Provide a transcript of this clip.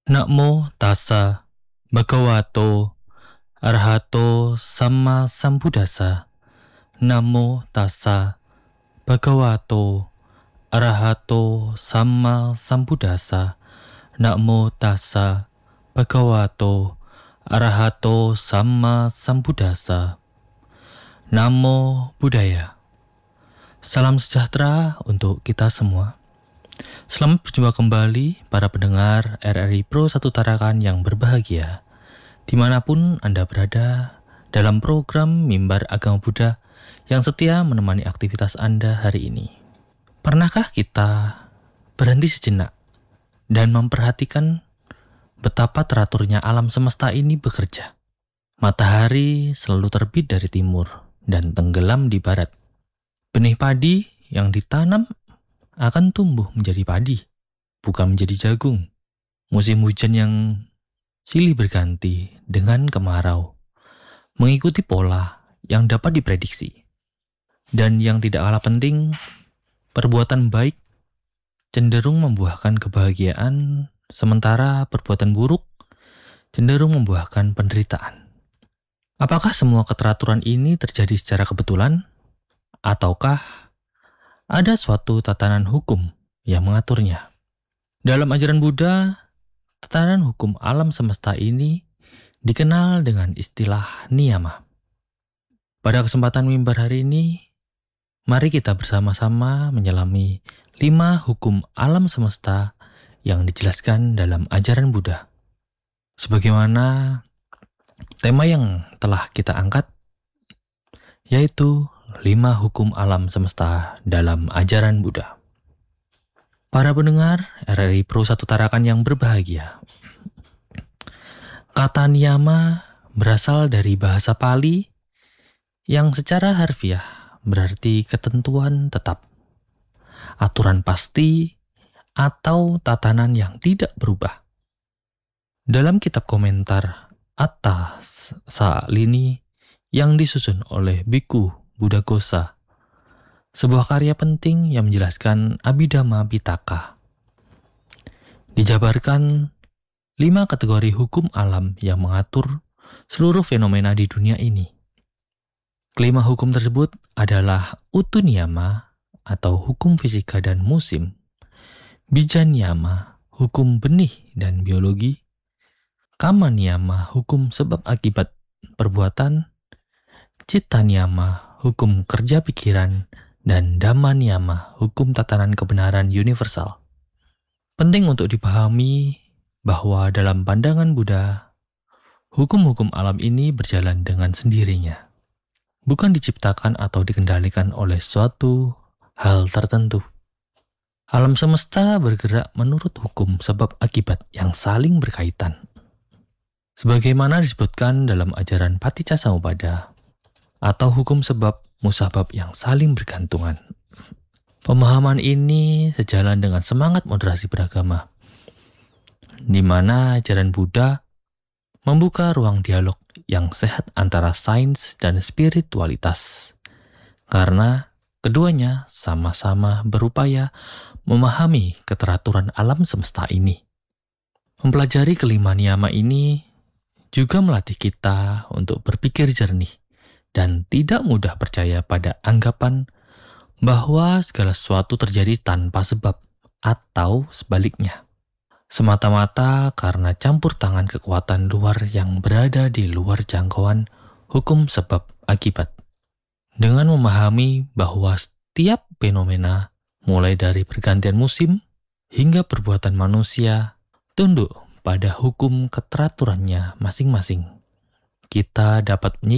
Namo tassa bhagavato arahato sama sambuddhassa. Namo tassa bhagavato arahato sama sambuddhassa. Namo tassa bhagavato arahato sama sambuddhassa. Namo Buddhaya. Salam sejahtera untuk kita semua. Selamat berjumpa kembali para pendengar RRI Pro 1 Tarakan yang berbahagia, dimanapun Anda berada dalam program Mimbar Agama Buddha yang setia menemani aktivitas Anda hari ini. Pernahkah kita berhenti sejenak dan memperhatikan betapa teraturnya alam semesta ini bekerja? Matahari selalu terbit dari timur dan tenggelam di barat. Benih padi yang ditanam akan tumbuh menjadi padi, bukan menjadi jagung. Musim hujan yang silih berganti dengan kemarau, mengikuti pola yang dapat diprediksi. Dan yang tidak kalah penting, perbuatan baik cenderung membuahkan kebahagiaan, sementara perbuatan buruk cenderung membuahkan penderitaan. Apakah semua keteraturan ini terjadi secara kebetulan? Ataukah ada suatu tatanan hukum yang mengaturnya? Dalam ajaran Buddha, tatanan hukum alam semesta ini dikenal dengan istilah niyama. Pada kesempatan mimbar hari ini, mari kita bersama-sama menyelami 5 hukum alam semesta yang dijelaskan dalam ajaran Buddha. Sebagaimana tema yang telah kita angkat, yaitu 5 hukum alam semesta dalam ajaran Buddha. Para pendengar RRI Pro 1 Tarakan yang berbahagia, kata niyama berasal dari bahasa Pali yang secara harfiah berarti ketentuan tetap, aturan pasti, atau tatanan yang tidak berubah. Dalam kitab komentar Atta Sa'alini yang disusun oleh Biku Buddhaghosa, sebuah karya penting yang menjelaskan Abhidhamma Pitaka, dijabarkan 5 kategori hukum alam yang mengatur seluruh fenomena di dunia ini. Kelima hukum tersebut adalah Utu Niyama atau hukum fisika dan musim, Bija Niyama, hukum benih dan biologi, Kama Niyama, hukum sebab akibat perbuatan, Citta Niyama, hukum kerja pikiran, dan Dhamma Niyama, hukum tatanan kebenaran universal. Penting untuk dipahami bahwa dalam pandangan Buddha, hukum-hukum alam ini berjalan dengan sendirinya, bukan diciptakan atau dikendalikan oleh suatu hal tertentu. Alam semesta bergerak menurut hukum sebab akibat yang saling berkaitan. Sebagaimana disebutkan dalam ajaran Paticcasamuppada, atau hukum sebab musabab yang saling bergantungan. Pemahaman ini sejalan dengan semangat moderasi beragama, di mana ajaran Buddha membuka ruang dialog yang sehat antara sains dan spiritualitas, karena keduanya sama-sama berupaya memahami keteraturan alam semesta ini. Mempelajari kelima niyama ini juga melatih kita untuk berpikir jernih dan tidak mudah percaya pada anggapan bahwa segala sesuatu terjadi tanpa sebab atau sebaliknya, semata-mata karena campur tangan kekuatan luar yang berada di luar jangkauan hukum sebab akibat. Dengan memahami bahwa setiap fenomena, mulai dari pergantian musim hingga perbuatan manusia, tunduk pada hukum keteraturannya masing-masing, kita dapat